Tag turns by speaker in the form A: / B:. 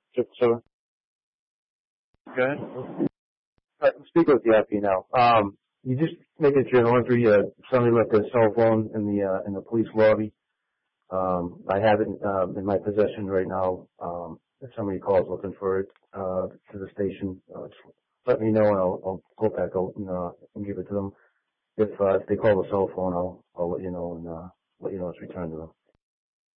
A: So, go ahead. I'm speaking with the IP now. You just making sure the laundry, somebody left their cell phone in the police lobby. I have it, in my possession right now. If somebody calls looking for it, to the station, just let me know and I'll go back out and give it to them. If they call the cell phone, I'll let you know and, let you know it's returned to them.